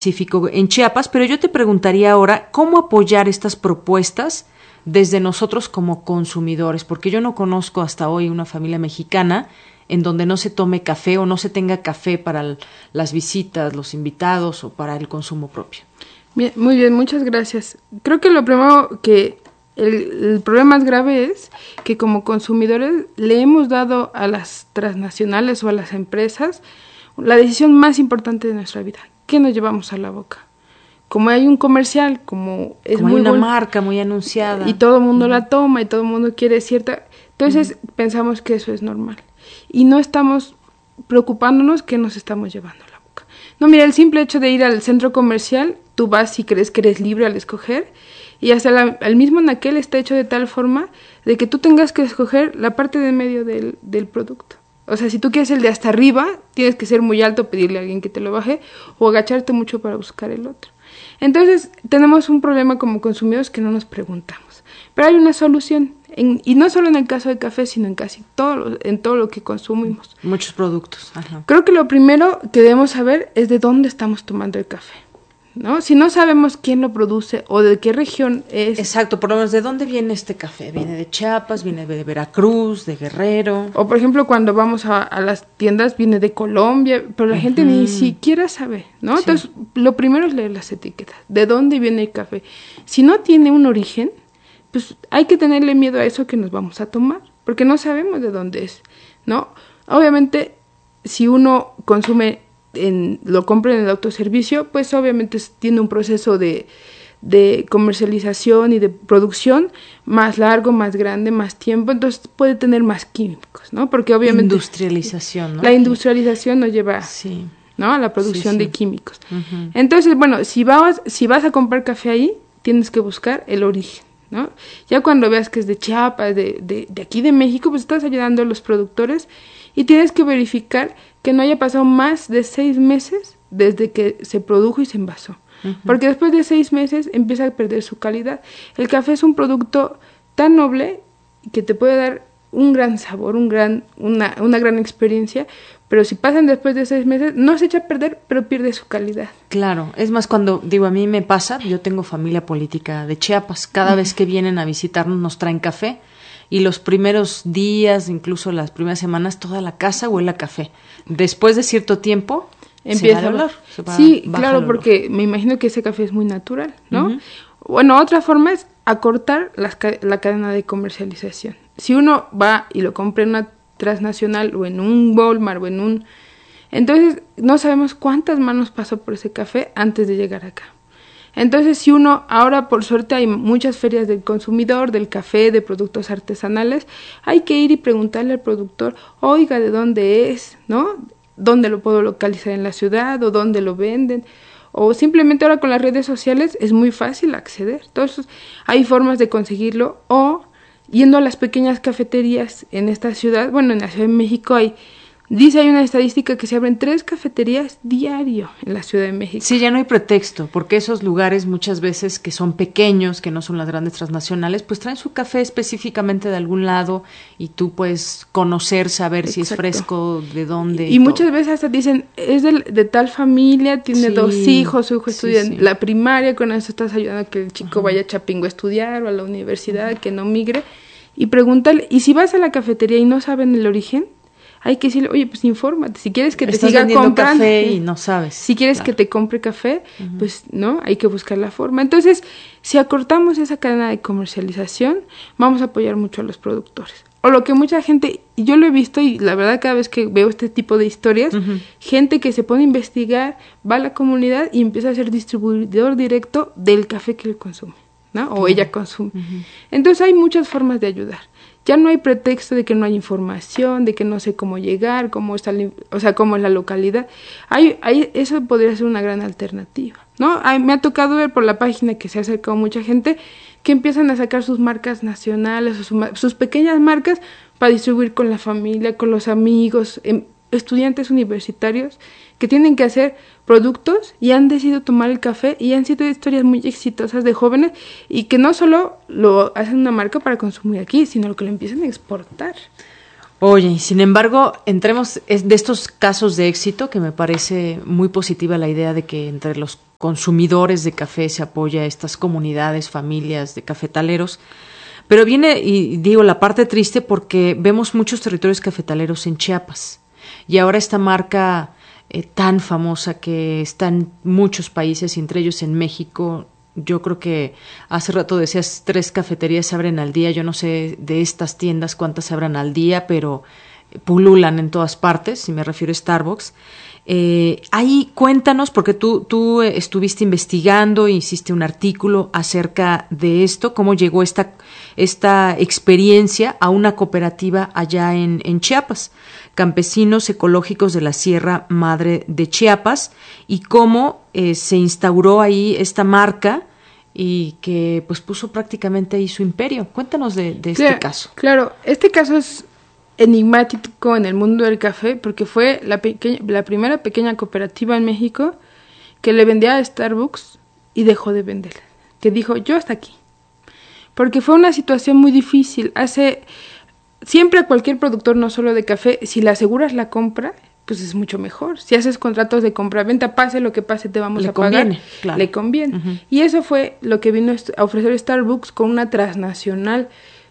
específico en Chiapas, pero yo te preguntaría ahora, ¿cómo apoyar estas propuestas desde nosotros como consumidores? Porque yo no conozco hasta hoy una familia mexicana en donde no se tome café o no se tenga café para las visitas, los invitados o para el consumo propio. Bien, muy bien, muchas gracias. Creo que lo primero que el problema más grave es que como consumidores le hemos dado a las transnacionales o a las empresas la decisión más importante de nuestra vida. ¿Qué nos llevamos a la boca? Como hay un comercial, como hay una marca muy anunciada. Y todo el mundo la toma y todo el mundo quiere cierta... Entonces pensamos que eso es normal. Y no estamos preocupándonos qué nos estamos llevando a la boca. No, mira, el simple hecho de ir al centro comercial, tú vas y crees que eres libre al escoger, y hasta el mismo anaquel está hecho de tal forma de que tú tengas que escoger la parte de medio del producto. O sea, si tú quieres el de hasta arriba, tienes que ser muy alto, pedirle a alguien que te lo baje, o agacharte mucho para buscar el otro. Entonces, tenemos un problema como consumidores que no nos preguntamos. Pero hay una solución, y no solo en el caso del café, sino en casi en todo lo que consumimos. Muchos productos. Ajá. Creo que lo primero que debemos saber es de dónde estamos tomando el café, ¿no? Si no sabemos quién lo produce o de qué región es. Exacto, por lo menos, ¿de dónde viene este café? ¿Viene de Chiapas, viene de Veracruz, de Guerrero? O, por ejemplo, cuando vamos a las tiendas, viene de Colombia, pero la gente ni siquiera sabe, ¿no? Sí. Entonces, lo primero es leer las etiquetas, de dónde viene el café. Si no tiene un origen, pues hay que tenerle miedo a eso que nos vamos a tomar, porque no sabemos de dónde es, ¿no? Obviamente, si uno consume lo compra en el autoservicio, pues obviamente tiene un proceso de comercialización y de producción más largo, más grande, más tiempo, entonces puede tener más químicos, ¿no? Porque obviamente industrialización, ¿no? La industrialización nos lleva, sí, ¿no?, a la producción de químicos. Entonces, bueno, si vas a comprar café ahí, tienes que buscar el origen, ¿no? Ya cuando veas que es de Chiapas, de aquí de México, pues estás ayudando a los productores y tienes que verificar que no haya pasado más de 6 meses desde que se produjo y se envasó. Porque después de 6 meses empieza a perder su calidad. El café es un producto tan noble que te puede dar un gran sabor, una gran experiencia, pero si pasan después de 6 meses, no se echa a perder, pero pierde su calidad. Claro, es más cuando, a mí me pasa, yo tengo familia política de Chiapas, cada vez que vienen a visitarnos nos traen café, y los primeros días, incluso las primeras semanas, toda la casa huele a café. Después de cierto tiempo, empieza a olor. Sí, claro, porque me imagino que ese café es muy natural, ¿no? Bueno, otra forma es acortar la cadena de comercialización. Si uno va y lo compra en una transnacional o en un Walmart o entonces no sabemos cuántas manos pasó por ese café antes de llegar acá. Entonces, si uno, ahora por suerte hay muchas ferias del consumidor, del café, de productos artesanales, hay que ir y preguntarle al productor, oiga, ¿de dónde es?, ¿no? ¿Dónde lo puedo localizar en la ciudad? ¿O dónde lo venden? O simplemente ahora con las redes sociales es muy fácil acceder. Entonces, hay formas de conseguirlo, o yendo a las pequeñas cafeterías en esta ciudad. Bueno, en la Ciudad de México hay una estadística que se abren 3 cafeterías diario en la Ciudad de México. Sí, ya no hay pretexto, porque esos lugares muchas veces que son pequeños, que no son las grandes transnacionales, pues traen su café específicamente de algún lado y tú puedes conocer, saber si es fresco, de dónde. Y muchas veces hasta dicen, es de tal familia, tiene 2 hijos, su hijo estudia en la primaria, con eso estás ayudando a que el chico vaya a Chapingo a estudiar o a la universidad, que no migre. Y pregúntale, y si vas a la cafetería y no saben el origen, hay que decirle, oye, pues infórmate, si quieres que te siga comprando café y no sabes. Si quieres que te compre café, pues no, hay que buscar la forma. Entonces, si acortamos esa cadena de comercialización, vamos a apoyar mucho a los productores. O lo que mucha gente, yo lo he visto y la verdad cada vez que veo este tipo de historias, gente que se pone a investigar, va a la comunidad y empieza a ser distribuidor directo del café que él consume, ¿no? O ella consume. Entonces, hay muchas formas de ayudar. Ya no hay pretexto de que no hay información, de que no sé cómo llegar, cómo está, cómo es la localidad. Eso podría ser una gran alternativa, ¿no? Me ha tocado ver por la página que se ha acercado mucha gente que empiezan a sacar sus marcas nacionales o sus pequeñas marcas para distribuir con la familia, con los amigos, estudiantes universitarios que tienen que hacer productos y han decidido tomar el café y han sido historias muy exitosas de jóvenes y que no solo lo hacen una marca para consumir aquí, sino que lo empiezan a exportar. Oye, y sin embargo, entremos de estos casos de éxito, que me parece muy positiva la idea de que entre los consumidores de café se apoya a estas comunidades, familias de cafetaleros. Pero viene, y digo, la parte triste porque vemos muchos territorios cafetaleros en Chiapas. Y ahora esta marca tan famosa que está en muchos países, entre ellos en México. Yo creo que hace rato decías 3 cafeterías se abren al día. Yo no sé de estas tiendas cuántas se abran al día, pero pululan en todas partes, si me refiero a Starbucks. Ahí cuéntanos, porque tú estuviste investigando, hiciste un artículo acerca de esto, cómo llegó esta experiencia a una cooperativa allá en Chiapas, Campesinos Ecológicos de la Sierra Madre de Chiapas, y cómo se instauró ahí esta marca y que pues puso prácticamente ahí su imperio. Cuéntanos de este caso. Claro, este caso es enigmático en el mundo del café porque fue la primera pequeña cooperativa en México que le vendía a Starbucks y dejó de vender, que dijo yo hasta aquí, porque fue una situación muy difícil. Siempre a cualquier productor, no solo de café, si le aseguras la compra, pues es mucho mejor. Si haces contratos de compra-venta, pase lo que pase, te vamos a pagar. Claro. Le conviene. Uh-huh. Y eso fue lo que vino a ofrecer Starbucks con una transnacional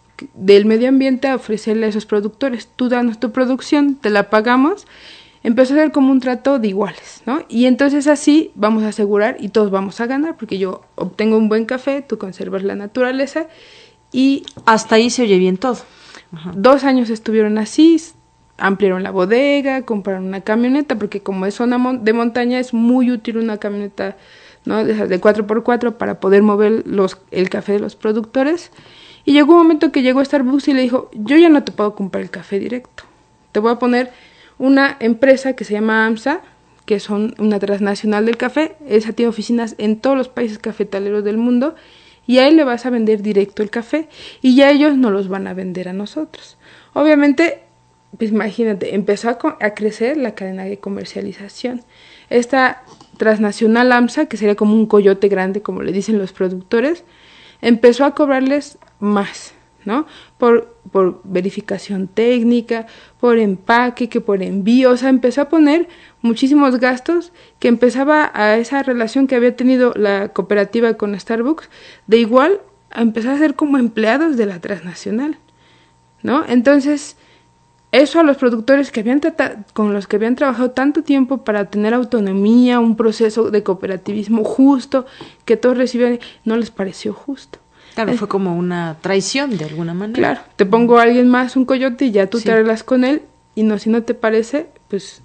del medio ambiente, a ofrecerle a esos productores. Tú danos tu producción, te la pagamos. Empezó a ser como un trato de iguales, ¿no? Y entonces así vamos a asegurar y todos vamos a ganar, porque yo obtengo un buen café, tú conservas la naturaleza y... Hasta ahí se oye bien todo. Ajá. 2 años estuvieron así, ampliaron la bodega, compraron una camioneta, porque como es zona de montaña es muy útil una camioneta, ¿no? de 4x4 para poder mover el café de los productores. Y llegó un momento que llegó Starbucks y le dijo, yo ya no te puedo comprar el café directo, te voy a poner una empresa que se llama AMSA, que son una transnacional del café. Esa tiene oficinas en todos los países cafetaleros del mundo, y a él le vas a vender directo el café, y ya ellos no los van a vender a nosotros. Obviamente, pues imagínate, empezó a crecer la cadena de comercialización. Esta transnacional AMSA, que sería como un coyote grande, como le dicen los productores, empezó a cobrarles más, ¿no? Por verificación técnica, por empaque, que por envío. O sea, empezó a poner muchísimos gastos, que empezaba a esa relación que había tenido la cooperativa con Starbucks, de igual a empezar a ser como empleados de la transnacional, ¿no? Entonces, eso a los productores con los que habían trabajado tanto tiempo para tener autonomía, un proceso de cooperativismo justo, que todos recibían, no les pareció justo. Claro, fue como una traición de alguna manera. Claro, te pongo a alguien más, un coyote, y ya tú te arreglas con él, y no, si no te parece, pues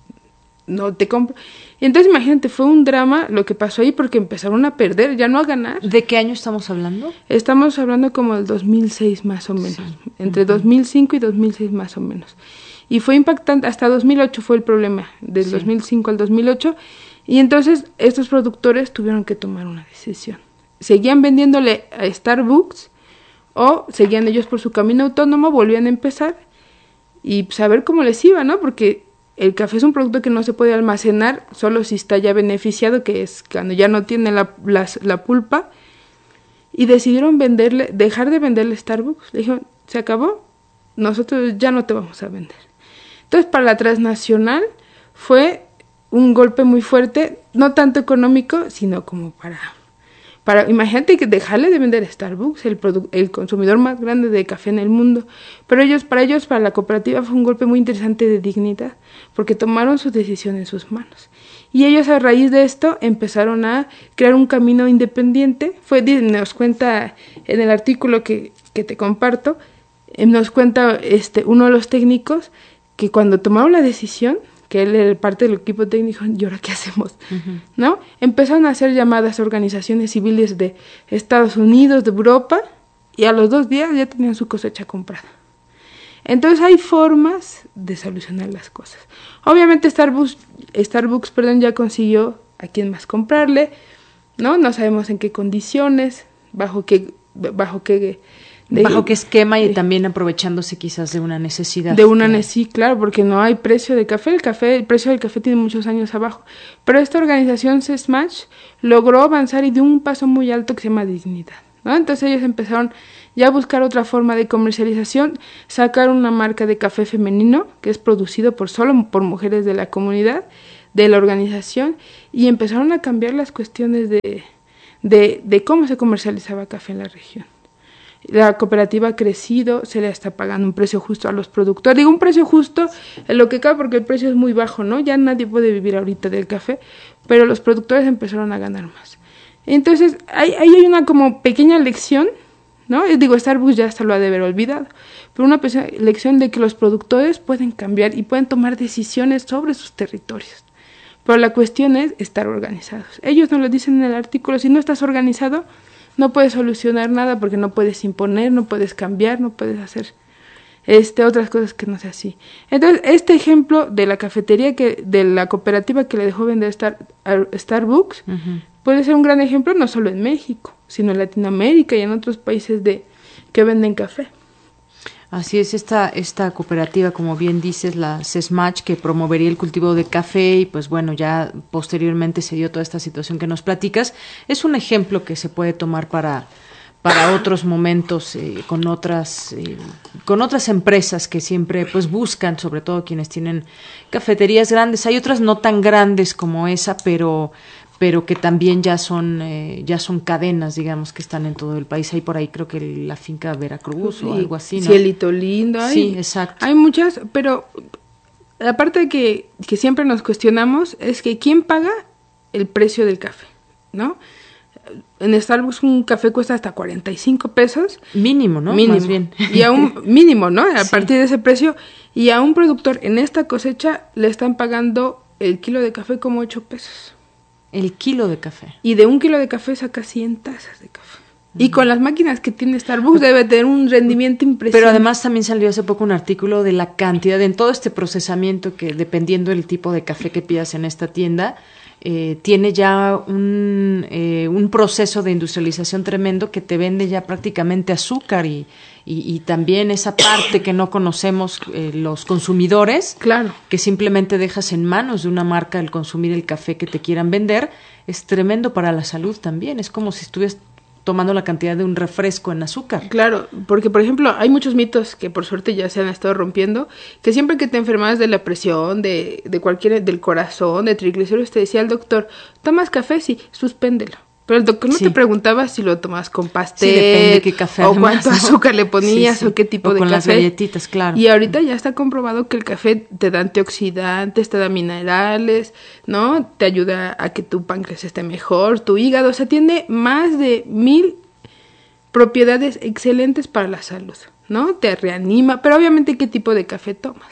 no te compro. Y entonces imagínate, fue un drama lo que pasó ahí, porque empezaron a perder, ya no a ganar. ¿De qué año estamos hablando? Estamos hablando como del 2006 más o menos, entre 2005 y 2006 más o menos. Y fue impactante, hasta 2008 fue el problema, del 2005 al 2008, y entonces estos productores tuvieron que tomar una decisión. Seguían vendiéndole a Starbucks o seguían ellos por su camino autónomo, volvían a empezar y saber cómo les iba, ¿no? Porque el café es un producto que no se puede almacenar solo si está ya beneficiado, que es cuando ya no tiene la pulpa, y decidieron dejar de venderle a Starbucks. Le dijeron, se acabó, nosotros ya no te vamos a vender. Entonces, para la transnacional fue un golpe muy fuerte, no tanto económico, sino como para imagínate que dejarle de vender a Starbucks, el consumidor más grande de café en el mundo. Pero para la cooperativa fue un golpe muy interesante de dignidad, porque tomaron su decisión en sus manos. Y ellos, a raíz de esto, empezaron a crear un camino independiente. Nos cuenta en el artículo que te comparto, nos cuenta uno de los técnicos que cuando tomaron la decisión, que él era parte del equipo técnico, ¿y ahora qué hacemos? Uh-huh. ¿No? Empezaron a hacer llamadas a organizaciones civiles de Estados Unidos, de Europa, y a los 2 días ya tenían su cosecha comprada. Entonces hay formas de solucionar las cosas. Obviamente Starbucks, ya consiguió a quién más comprarle, ¿no? No sabemos en qué condiciones, bajo qué esquema, y también aprovechándose quizás de una necesidad. Sí, claro, porque no hay precio de café. El precio del café tiene muchos años abajo. Pero esta organización, CESMASH, logró avanzar y dio un paso muy alto que se llama dignidad, ¿no? Entonces ellos empezaron ya a buscar otra forma de comercialización, sacaron una marca de café femenino que es producido solo por mujeres de la comunidad, de la organización, y empezaron a cambiar las cuestiones de cómo se comercializaba café en la región. La cooperativa ha crecido, se le está pagando un precio justo a los productores. Digo un precio justo en lo que cabe porque el precio es muy bajo, ¿no? Ya nadie puede vivir ahorita del café, pero los productores empezaron a ganar más. Entonces, ahí hay una como pequeña lección, ¿no? Digo, Starbucks ya hasta lo ha de haber olvidado, pero una pequeña lección de que los productores pueden cambiar y pueden tomar decisiones sobre sus territorios. Pero la cuestión es estar organizados. Ellos nos lo dicen en el artículo, si no estás organizado, no puedes solucionar nada porque no puedes imponer, no puedes cambiar, no puedes hacer otras cosas que no sea así. Entonces, este ejemplo de la cafetería de la cooperativa que le dejó vender Starbucks, puede ser un gran ejemplo no solo en México, sino en Latinoamérica y en otros países que venden café. Así es, esta cooperativa, como bien dices, la SESMACH, que promovería el cultivo de café y pues bueno, ya posteriormente se dio toda esta situación que nos platicas, es un ejemplo que se puede tomar para otros momentos con otras empresas que siempre pues buscan, sobre todo quienes tienen cafeterías grandes. Hay otras no tan grandes como esa, pero que también ya son cadenas, digamos, que están en todo el país. Hay por ahí creo que la finca Veracruz o algo así, ¿no? Cielito Lindo. Sí, exacto. Hay muchas, pero aparte de que siempre nos cuestionamos es que ¿quién paga el precio del café? ¿No? En Starbucks un café cuesta hasta 45 pesos. Mínimo, ¿no? Mínimo. Más bien. Y a un mínimo, ¿no? A sí. partir de ese precio. Y a un productor en esta cosecha le están pagando el kilo de café como 8 pesos. El kilo de café. Y de un kilo de café saca 100 tazas de café. Y con las máquinas que tiene Starbucks debe tener un rendimiento impresionante. Pero además también salió hace poco un artículo de la cantidad, en todo este procesamiento que dependiendo del tipo de café que pidas en esta tienda, tiene ya un proceso de industrialización tremendo que te vende ya prácticamente azúcar y también esa parte que no conocemos los consumidores, claro, que simplemente dejas en manos de una marca el consumir el café que te quieran vender, es tremendo para la salud también, es como si estuvieras tomando la cantidad de un refresco en azúcar. Claro, porque por ejemplo hay muchos mitos que por suerte ya se han estado rompiendo, que siempre que te enfermas de la presión, de cualquier, del corazón, de triglicéridos, te decía el doctor, ¿tomas café? Sí, suspéndelo. Pero el doctor no te preguntaba si lo tomabas con pastel, sí, depende de qué café, o además, cuánto azúcar le ponías, o qué tipo de café. Con las galletitas, claro. Y ahorita ya está comprobado que el café te da antioxidantes, te da minerales, ¿no? Te ayuda a que tu páncreas esté mejor, tu hígado, o sea, tiene más de 1000 propiedades excelentes para la salud, ¿no? Te reanima, pero obviamente qué tipo de café tomas.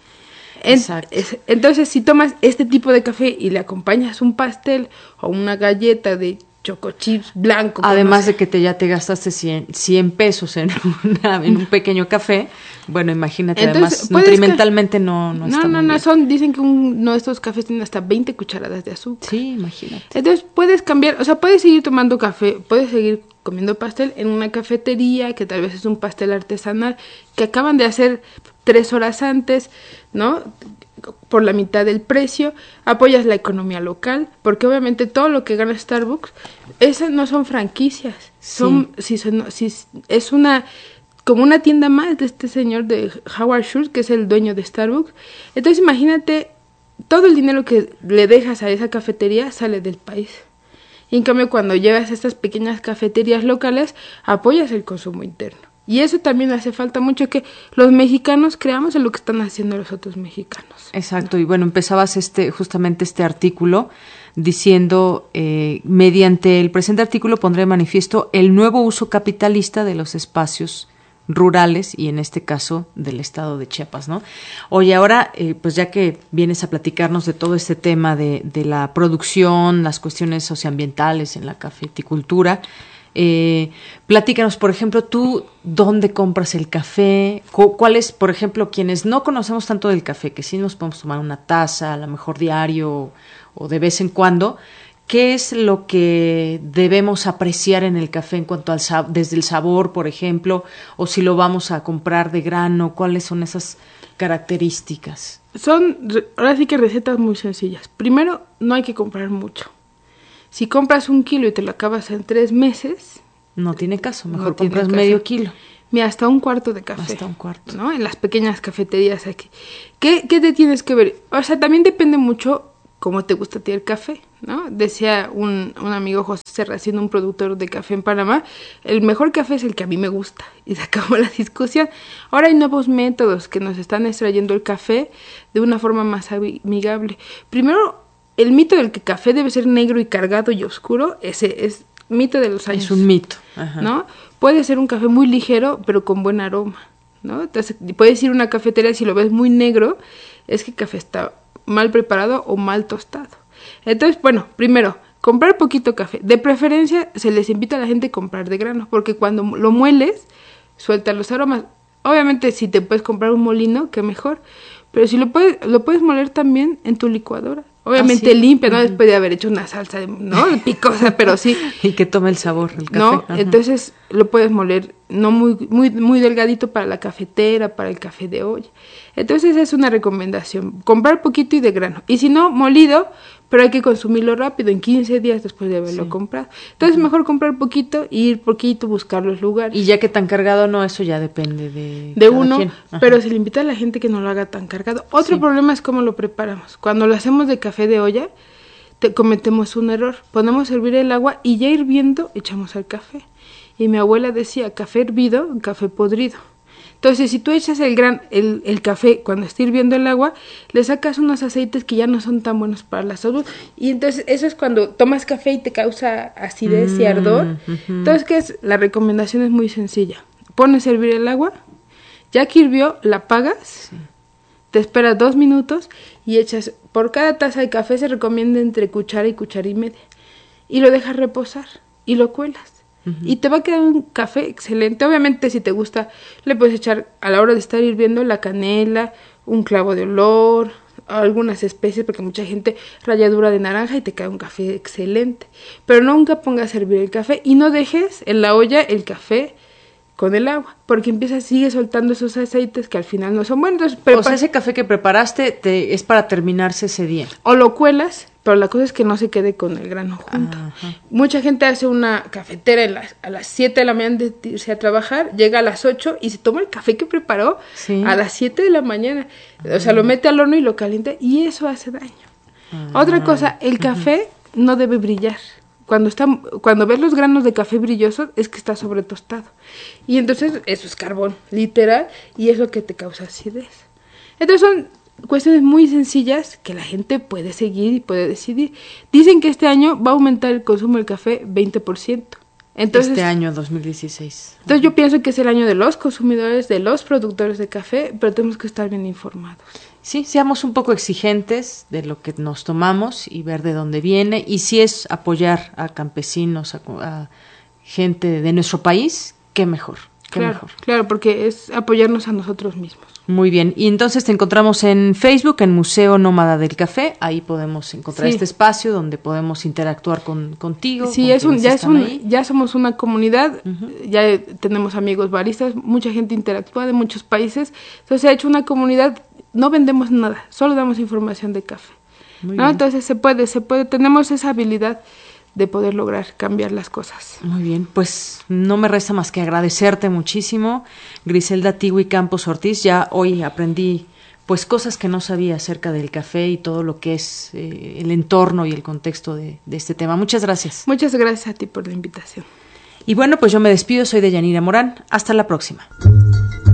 Entonces, si tomas este tipo de café y le acompañas un pastel o una galleta de choco chips blanco. Además de que ya te gastaste 100 pesos en un pequeño café, bueno, imagínate, entonces, además nutrimentalmente no está muy bien. Dicen que uno de estos cafés tiene hasta 20 cucharadas de azúcar. Sí, imagínate. Entonces puedes cambiar, o sea, puedes seguir tomando café, puedes seguir comiendo pastel en una cafetería que tal vez es un pastel artesanal que acaban de hacer 3 horas antes, ¿no? Por la mitad del precio, apoyas la economía local, porque obviamente todo lo que gana Starbucks, esas no son franquicias, es como una tienda más de este señor de Howard Schultz, que es el dueño de Starbucks. Entonces imagínate, todo el dinero que le dejas a esa cafetería sale del país. Y en cambio cuando llevas a estas pequeñas cafeterías locales, apoyas el consumo interno. Y eso también hace falta mucho, que los mexicanos creamos en lo que están haciendo los otros mexicanos. Exacto, y bueno, empezabas justamente este artículo diciendo, mediante el presente artículo pondré de manifiesto el nuevo uso capitalista de los espacios rurales y en este caso del estado de Chiapas, ¿no? Oye, ahora, pues ya que vienes a platicarnos de todo este tema de la producción, las cuestiones socioambientales en la cafeticultura, platícanos, por ejemplo, tú, ¿dónde compras el café? ¿Cuál es, por ejemplo, quienes no conocemos tanto del café, que sí nos podemos tomar una taza, a lo mejor diario o de vez en cuando, qué es lo que debemos apreciar en el café en cuanto al desde el sabor, por ejemplo, o si lo vamos a comprar de grano, cuáles son esas características? Ahora sí que recetas muy sencillas. Primero, no hay que comprar mucho. Si compras 1 kilo y te lo acabas en 3 meses, No tiene caso, mejor No tiene compras caso. medio kilo. Mira, hasta un cuarto de café. Hasta un cuarto. ¿No? En las pequeñas cafeterías aquí. ¿Qué te tienes que ver? O sea, también depende mucho cómo te gusta a ti el café, ¿no? Decía un amigo, José Serracino, un productor de café en Panamá, el mejor café es el que a mí me gusta. Y se acabó la discusión. Ahora hay nuevos métodos que nos están extrayendo el café de una forma más amigable. Primero, el mito del que el café debe ser negro y cargado y oscuro, ese es mito de los años. Es un mito. Ajá. ¿No? Puede ser un café muy ligero, pero con buen aroma, ¿no? Entonces, puedes ir a una cafetería, si lo ves muy negro, es que el café está mal preparado o mal tostado. Entonces, bueno, primero, comprar poquito café. De preferencia, se les invita a la gente a comprar de grano, porque cuando lo mueles, suelta los aromas. Obviamente, si te puedes comprar un molino, qué mejor. Pero si lo puedes moler también en tu licuadora. Obviamente limpia, ¿no? Después de haber hecho una salsa, ¿no? Picosa, pero sí. Y que tome el sabor el café. ¿No? Ajá. Entonces lo puedes moler no muy delgadito para la cafetera, para el café de olla. Entonces es una recomendación, comprar poquito y de grano. Y si no, molido, pero hay que consumirlo rápido, en 15 días después de haberlo comprado. Entonces mejor comprar poquito y ir poquito, buscar los lugares. Y ya que tan cargado no, eso ya depende de de cada uno, quien. pero se le invita a la gente que no lo haga tan cargado. Otro problema es cómo lo preparamos. Cuando lo hacemos de café de olla, cometemos un error. Ponemos a hervir el agua y ya hirviendo echamos al café. Y mi abuela decía, café hervido, café podrido. Entonces, si tú echas el café cuando está hirviendo el agua, le sacas unos aceites que ya no son tan buenos para la salud. Y entonces, eso es cuando tomas café y te causa acidez y ardor. Entonces, ¿qué es? La recomendación es muy sencilla. Pones a hervir el agua, ya que hirvió, la apagas, te esperas 2 minutos y echas, por cada taza de café se recomienda entre cuchara y media. Y lo dejas reposar y lo cuelas. Y te va a quedar un café excelente. Obviamente, si te gusta, le puedes echar a la hora de estar hirviendo la canela, un clavo de olor, algunas especies, porque mucha gente ralladura de naranja y te queda un café excelente. Pero nunca pongas a hervir el café y no dejes en la olla el café con el agua, porque sigue soltando esos aceites que al final no son buenos. O sea, ese café que preparaste es para terminarse ese día. O lo cuelas, pero la cosa es que no se quede con el grano junto. Ajá. Mucha gente hace una cafetera a las 7 de la mañana de irse a trabajar, llega a las 8 y se toma el café que preparó a las 7 de la mañana. O sea, lo mete al horno y lo calienta y eso hace daño. Otra cosa, el café no debe brillar. Cuando ves los granos de café brillosos es que está sobretostado. Y entonces eso es carbón, literal, y es lo que te causa acidez. Entonces son cuestiones muy sencillas que la gente puede seguir y puede decidir. Dicen que este año va a aumentar el consumo del café 20%. Entonces, este año 2016. Entonces yo pienso que es el año de los consumidores, de los productores de café, pero tenemos que estar bien informados. Sí, seamos un poco exigentes de lo que nos tomamos y ver de dónde viene. Y si es apoyar a campesinos, a gente de nuestro país, qué mejor. Claro, porque es apoyarnos a nosotros mismos. Muy bien. Y entonces te encontramos en Facebook, en Museo Nómada del Café. Ahí podemos encontrar este espacio donde podemos interactuar contigo. Sí, ya somos una comunidad, ya tenemos amigos baristas, mucha gente interactúa de muchos países. Entonces se ha hecho una comunidad, no vendemos nada, solo damos información de café. Entonces se puede, tenemos esa habilidad de poder lograr cambiar las cosas. Muy bien, pues no me resta más que agradecerte muchísimo, Griselda Tigui Campos Ortiz. Ya hoy aprendí pues cosas que no sabía acerca del café y todo lo que es el entorno y el contexto de este tema. Muchas gracias. Muchas gracias a ti por la invitación. Y bueno, pues yo me despido, soy Deyanira Morán. Hasta la próxima.